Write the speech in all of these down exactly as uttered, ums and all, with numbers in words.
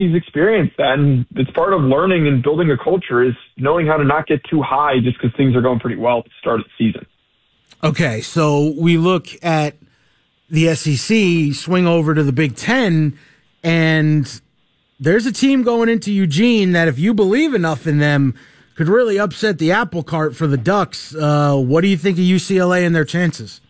he's experienced that, and it's part of learning and building a culture is knowing how to not get too high just because things are going pretty well at the start of the season. Okay, so we look at the S E C, swing over to the Big Ten, and there's a team going into Eugene that if you believe enough in them could really upset the apple cart for the Ducks. Uh, what do you think of U C L A and their chances?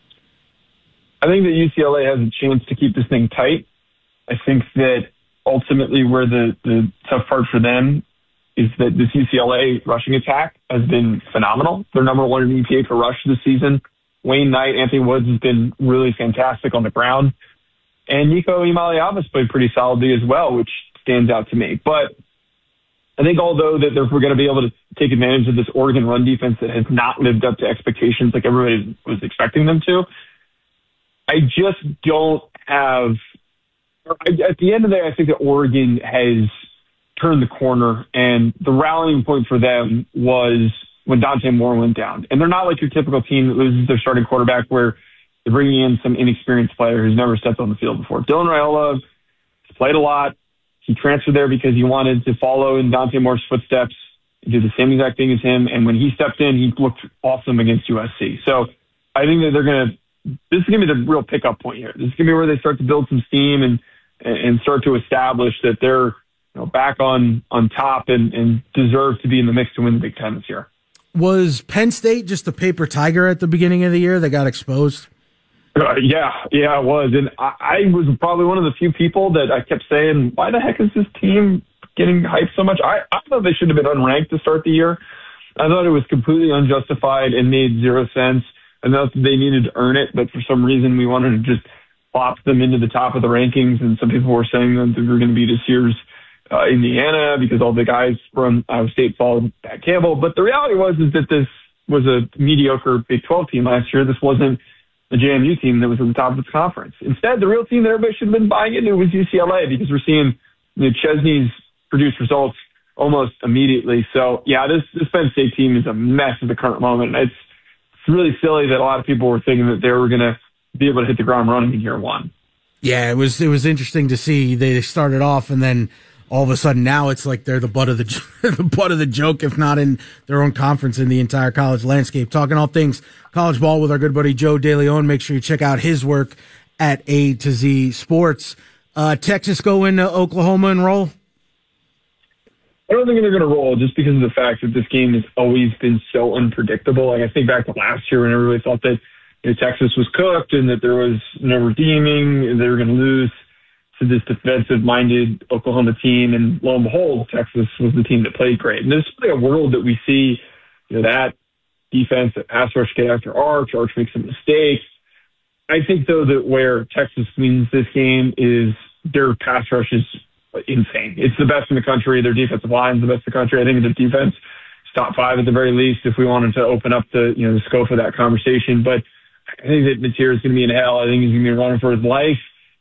I think that U C L A has a chance to keep this thing tight. I think that ultimately where the, the tough part for them is that this U C L A rushing attack has been phenomenal. They're number one in E P A per rush this season. Wayne Knight, Anthony Woods has been really fantastic on the ground. And Nico Imaliava's played pretty solidly as well, which stands out to me. But I think although that they're going to be able to take advantage of this Oregon run defense that has not lived up to expectations like everybody was expecting them to, I just don't have – at the end of the day, I think that Oregon has turned the corner, and the rallying point for them was when Dante Moore went down. And they're not like your typical team that loses their starting quarterback where they're bringing in some inexperienced player who's never stepped on the field before. Dylan Raiola has played a lot. He transferred there because he wanted to follow in Dante Moore's footsteps and do the same exact thing as him. And when he stepped in, he looked awesome against U S C. So I think that they're going to – this is going to be the real pickup point here. This is going to be where they start to build some steam and and start to establish that they're you know, back on, on top and, and deserve to be in the mix to win the Big Ten this year. Was Penn State just a paper tiger at the beginning of the year that got exposed? Uh, yeah, yeah, it was. And I, I was probably one of the few people that I kept saying, why the heck is this team getting hyped so much? I, I thought they should have been unranked to start the year. I thought it was completely unjustified and made zero sense. I thought they needed to earn it, but for some reason we wanted to just plop them into the top of the rankings. And some people were saying that they were going to be this year's uh, Indiana because all the guys from Iowa State followed Pat Campbell. But the reality was is that this was a mediocre Big twelve team last year. This wasn't the J M U team that was at the top of its conference. Instead, the real team that everybody should have been buying into was U C L A because we're seeing you know, Chesney's produce results almost immediately. So, yeah, this, this Penn State team is a mess at the current moment. It's, it's really silly that a lot of people were thinking that they were going to be able to hit the ground running in year one. Yeah, it was it was interesting to see. They started off, and then all of a sudden now it's like they're the butt of the the butt of the joke, if not in their own conference in the entire college landscape. Talking all things college ball with our good buddy Joe DeLeon. Make sure you check out his work at A to Z Sports. Uh, Texas go into Oklahoma and roll? I don't think they're going to roll just because of the fact that this game has always been so unpredictable. Like I think back to last year when everybody thought that you know, Texas was cooked and that there was no redeeming and they were going to lose to this defensive-minded Oklahoma team. And lo and behold, Texas was the team that played great. And there's really a world that we see, you know, that defense, that pass rush get after Arch. Arch makes some mistakes. I think, though, that where Texas wins this game is their pass rush is insane. It's the best in the country. Their defensive line is the best in the country. I think their defense is top five at the very least if we wanted to open up the, you know, the scope of that conversation. But I think that Mateer is going to be in hell. I think he's going to be running for his life.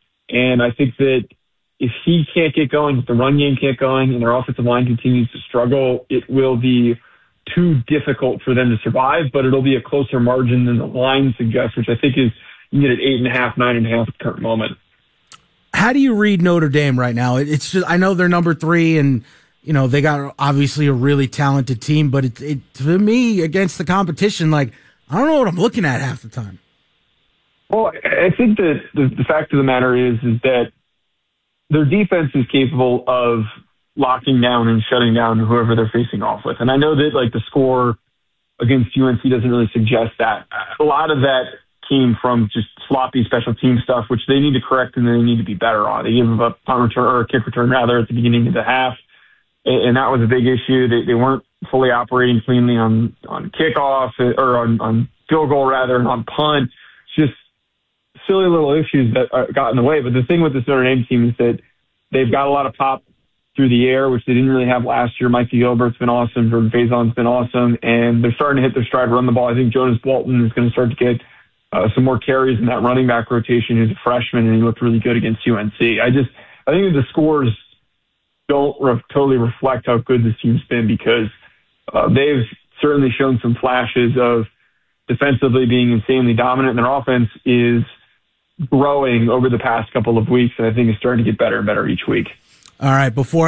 And I think that if he can't get going, if the run game can't get going, and their offensive line continues to struggle, it will be too difficult for them to survive, but it'll be a closer margin than the line suggests, which I think is you get at eight and a half, nine and a half at the current moment. How do you read Notre Dame right now? It's just, I know they're number three and, you know, they got obviously a really talented team, but it, it to me, against the competition, like, I don't know what I'm looking at half the time. Well, I think that the, the fact of the matter is, is that their defense is capable of locking down and shutting down whoever they're facing off with. And I know that like the score against U N C doesn't really suggest that. A lot of that came from just sloppy special team stuff, which they need to correct and they need to be better on. They gave up punt return or kick return rather at the beginning of the half. And that was a big issue. They, they weren't fully operating cleanly on, on kickoff or on, on field goal rather and on punt. It's just silly little issues that are, got in the way. But the thing with this Notre Dame team is that they've got a lot of pop through the air, which they didn't really have last year. Mikey Gilbert's been awesome. Jordan Faison's been awesome. And they're starting to hit their stride, run the ball. I think Jonas Bolton is going to start to get uh, some more carries in that running back rotation. He's a freshman, and he looked really good against U N C. I just, I think that the scores don't re- totally reflect how good this team's been because uh, they've certainly shown some flashes of defensively being insanely dominant, and their offense is growing over the past couple of weeks, and I think it's starting to get better and better each week. All right, before